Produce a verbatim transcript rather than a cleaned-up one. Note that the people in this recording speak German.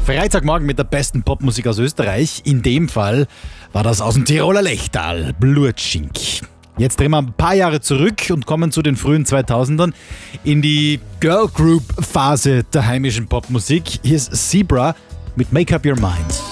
Freitagmorgen mit der besten Popmusik aus Österreich. In dem Fall war das aus dem Tiroler Lechtal, Blutschink. Jetzt drehen wir ein paar Jahre zurück und kommen zu den frühen zweitausendern in die Girl Group Phase der heimischen Popmusik. Hier ist Zebra mit Make Up Your Mind.